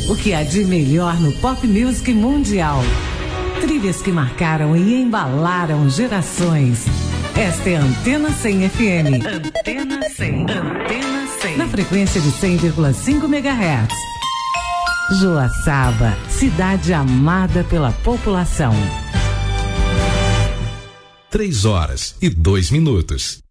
O que há de melhor no pop music mundial. Trilhas que marcaram e embalaram gerações. Esta é a Antena 100 FM. Antena 100. Antena 100. Na frequência de 100,5 MHz. Joaçaba, cidade amada pela população. 3 horas e 2 minutos.